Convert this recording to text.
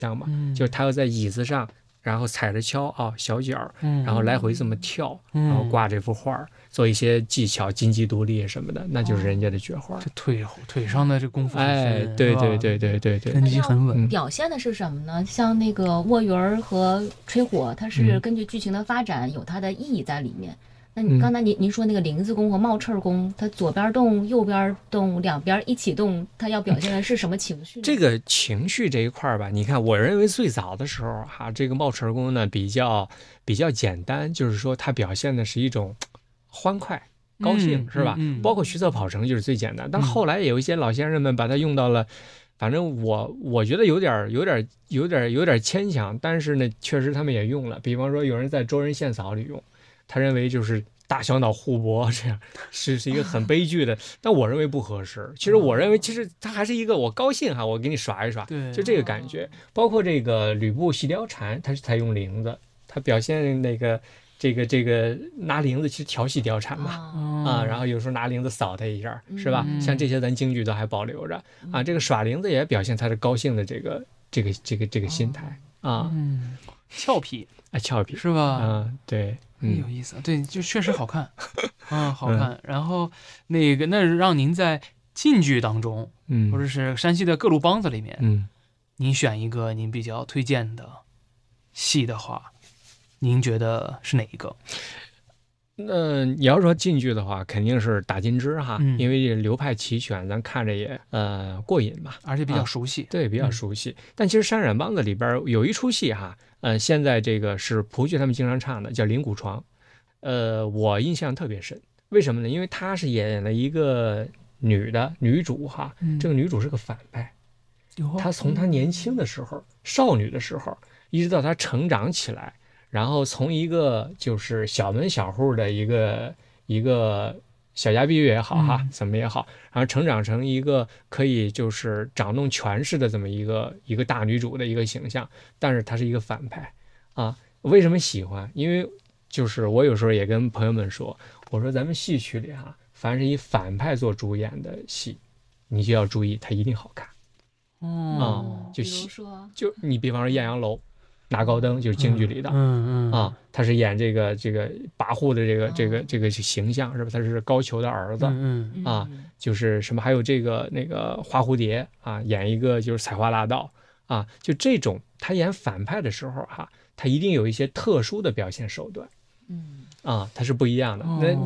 象嘛，就是他要在椅子上，然后踩着跷啊小脚，然后来回这么跳，然后挂这幅画，做一些技巧，金鸡独立什么的，那就是人家的绝画。 这腿上的这功夫很深， 对对对对对对， 根基很稳。 表现的是什么呢？像那个卧云儿和吹火，它是根据剧情的发展有它的意义在里面。那你刚才您说那个林子功和冒翅功，它左边动右边动两边一起动，它要表现的是什么情绪呢？ 这个情绪这一块吧，你看，我认为最早的时候这个冒翅功呢比较简单，就是说它表现的是一种欢快高兴，是吧？包括徐策跑城就是最简单，但后来也有一些老先生们把它用到了。反正我觉得有点牵强，但是呢，确实他们也用了。比方说，有人在周人献嫂里用，他认为就是大小脑互搏，这样是一个很悲剧的。但我认为不合适。其实我认为，其实它还是一个我高兴我给你耍一耍，就这个感觉。包括这个吕布戏貂蝉，他是采用铃子，他表现那个。这个拿铃子其实调戏貂蝉嘛，然后有时候拿铃子扫他一下，是吧？像这些咱京剧都还保留着啊。这个耍铃子也表现他的高兴的这个心态啊， 俏皮俏皮是吧？ 对， 很有意思，对，就确实好看好看。然后那让您在晋剧当中，或者是山西的各路梆子里面，您选一个您比较推荐的戏的话。您觉得是哪一个？ 你要说晋剧的话，肯定是打金枝因为流派齐全，咱看着也过瘾嘛， 而且比较熟悉。 对，比较熟悉。但其实山染梆子里边有一出戏现在这个是蒲剧他们经常唱的，叫《灵骨床》。我印象特别深，为什么呢？因为他是演了一个女主这个女主是个反派，她从她年轻的时候，少女的时候，一直到她成长起来。然后从一个就是小门小户的一个小家碧玉也好怎么也好，然后成长成一个可以就是掌弄权势的这么一个大女主的一个形象，但是她是一个反派为什么喜欢？因为就是我有时候也跟朋友们说，我说咱们戏曲里凡是以反派做主演的戏，你就要注意，它一定好看。就你比方说《艳阳楼》。拿高灯就是京剧里的，他是演这个跋扈的这个形象是吧？他是高俅的儿子，就是什么还有那个花蝴蝶演一个就是采花大盗就这种他演反派的时候他一定有一些特殊的表现手段，他是不一样的。那